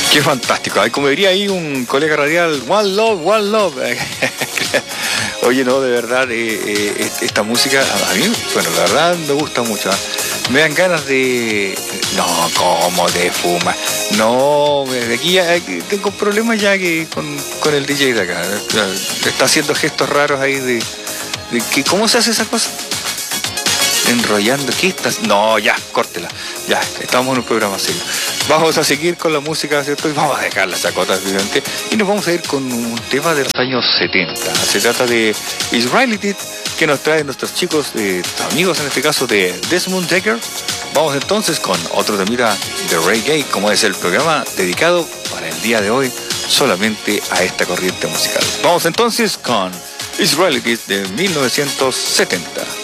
Qué fantástico. Ay, como diría ahí un colega radial, one love, one love. Oye, no, de verdad, esta música a mí, bueno, la verdad me gusta mucho. Me dan ganas de... No, ¿cómo de fumar? No, de aquí ya tengo problemas ya que con el DJ de acá. Está haciendo gestos raros ahí de que, ¿cómo se hace esa cosa? Enrollando, ¿qué estás? No, ya, córtela. Ya, estamos en un programa serio. Vamos a seguir con la música, ¿cierto? Y vamos a dejar las chacotas, evidente. Y nos vamos a ir con un tema de los años 70. Se trata de Israelite, que nos traen nuestros chicos, amigos en este caso de Desmond Dekker. Vamos entonces con otro temita de reggae, como es el programa dedicado para el día de hoy solamente a esta corriente musical. Vamos entonces con Israelite de 1970.